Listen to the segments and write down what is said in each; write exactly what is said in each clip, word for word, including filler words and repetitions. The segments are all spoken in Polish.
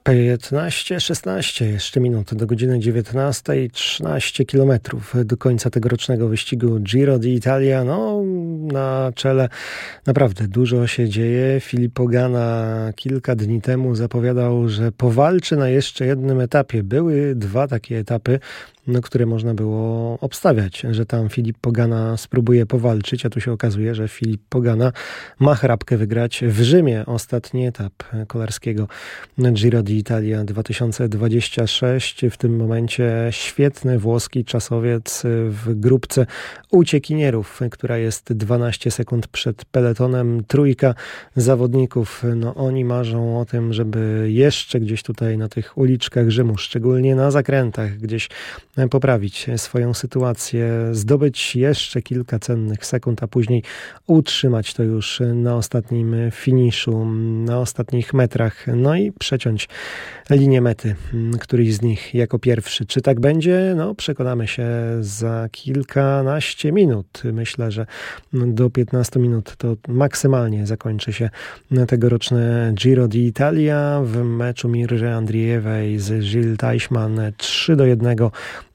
piętnaście szesnaście, jeszcze minut do godziny dziewiętnastej, trzynaście kilometrów do końca tegorocznego wyścigu Giro d'Italia. No, na czele naprawdę dużo się dzieje. Filippo Ganna kilka dni temu zapowiadał, że powalczy na jeszcze jednym etapie. Były dwa takie etapy, no, które można było obstawiać, że tam Filippo Ganna spróbuje powalczyć, a tu się okazuje, że Filippo Ganna ma chrapkę wygrać w Rzymie ostatni etap kolarskiego Giro d'Italia dwa tysiące dwudziesty szósty. W tym momencie świetny włoski czasowiec w grupce uciekinierów, która jest dwanaście sekund przed peletonem. Trójka zawodników, no oni marzą o tym, żeby jeszcze gdzieś tutaj na tych uliczkach Rzymu, szczególnie na zakrętach, gdzieś poprawić swoją sytuację, zdobyć jeszcze kilka cennych sekund, a później utrzymać to już na ostatnim finiszu, na ostatnich metrach, no i przeciąć linię mety, któryś z nich jako pierwszy. Czy tak będzie? No przekonamy się za kilkanaście minut. Myślę, że do piętnastu minut to maksymalnie zakończy się tegoroczne Giro d'Italia. W meczu Mirry Andriejewej z Gilles Teichmann trzy do jednego,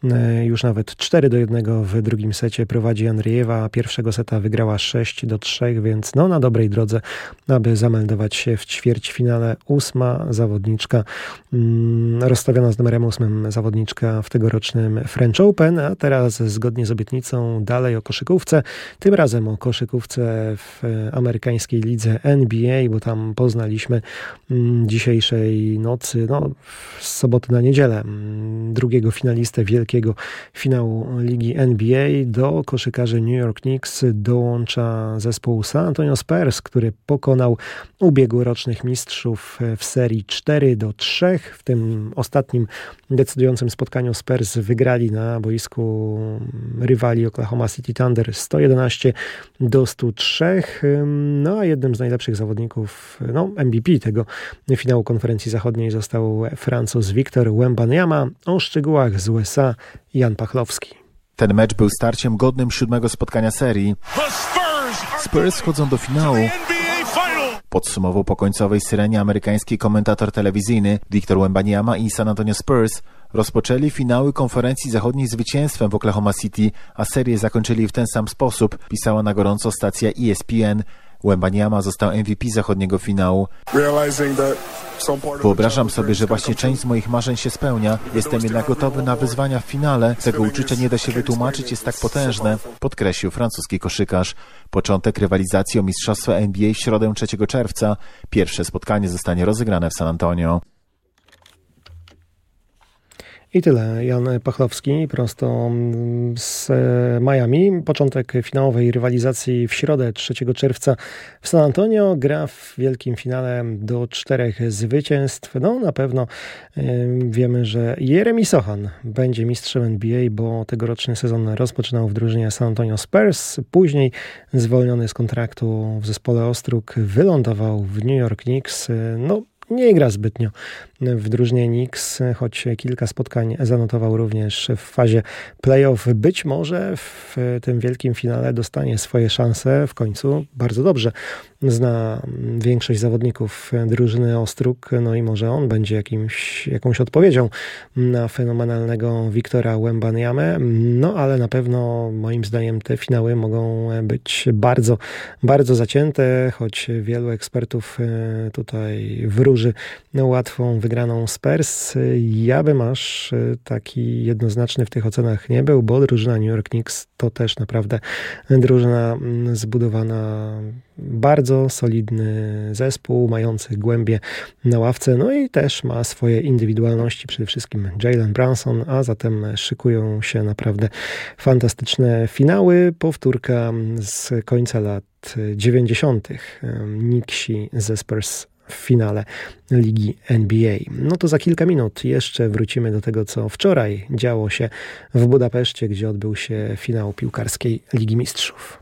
już nawet cztery do jednego w drugim secie prowadzi Andriejewa. Pierwszego seta wygrała sześć do trzech, więc no na dobrej drodze, aby zameldować się w ćwierćfinale. Ósma zawodniczka, mm, rozstawiona z numerem ósmym zawodniczka w tegorocznym French Open, a teraz zgodnie z obietnicą dalej o koszykówce, tym razem o koszykówce w amerykańskiej lidze N B A, bo tam poznaliśmy mm, dzisiejszej nocy, no z soboty na niedzielę, mm, drugiego finalistę wielkiego finału ligi N B A. Do koszykarzy New York Knicks dołącza zespół San Antonio Spurs, który pokonał ubiegłorocznych mistrzów w serii cztery do trzech. W tym ostatnim decydującym spotkaniu Spurs wygrali na boisku rywali Oklahoma City Thunder sto jedenaście do stu trzech. No a jednym z najlepszych zawodników, no M V P tego finału konferencji zachodniej został Francuz Victor Wembanyama. O szczegółach z U S A Jan Pachlowski. Ten mecz był starciem godnym siódmego spotkania serii. Spurs wchodzą do finału. Podsumował po końcowej syrenie amerykański komentator telewizyjny. Victor Wembanyama i San Antonio Spurs rozpoczęli finały konferencji zachodniej zwycięstwem w Oklahoma City, a serię zakończyli w ten sam sposób, pisała na gorąco stacja E S P N. Wembanyama został M V P zachodniego finału. Wyobrażam sobie, że właśnie część z moich marzeń się spełnia. Jestem jednak gotowy na wyzwania w finale. Tego uczucia nie da się wytłumaczyć, jest tak potężne, podkreślił francuski koszykarz. Początek rywalizacji o mistrzostwo N B A w środę trzeciego czerwca. Pierwsze spotkanie zostanie rozegrane w San Antonio. I tyle. Jan Pachlowski prosto z Miami. Początek finałowej rywalizacji w środę trzeciego czerwca w San Antonio. Gra w wielkim finale do czterech zwycięstw. No na pewno wiemy, że Jeremy Sochan będzie mistrzem N B A, bo tegoroczny sezon rozpoczynał w drużynie San Antonio Spurs. Później zwolniony z kontraktu w zespole Ostróg wylądował w New York Knicks. No nie gra zbytnio w drużynie Knicks, choć kilka spotkań zanotował również w fazie playoff. Być może w tym wielkim finale dostanie swoje szanse w końcu. Bardzo dobrze zna większość zawodników drużyny Ostróg, no i może on będzie jakimś, jakąś odpowiedzią na fenomenalnego Wiktora Wembanyamę. No ale na pewno moim zdaniem te finały mogą być bardzo, bardzo zacięte, choć wielu ekspertów tutaj wróży łatwą wygraną Spurs. Ja bym aż taki jednoznaczny w tych ocenach nie był, bo drużyna New York Knicks to też naprawdę drużyna zbudowana, bardzo solidny zespół, mający głębię na ławce, no i też ma swoje indywidualności, przede wszystkim Jalen Brunson, a zatem szykują się naprawdę fantastyczne finały. Powtórka z końca lat dziewięćdziesiątych. Knicksi ze Spurs w finale ligi N B A. No to za kilka minut jeszcze wrócimy do tego, co wczoraj działo się w Budapeszcie, gdzie odbył się finał piłkarskiej Ligi Mistrzów.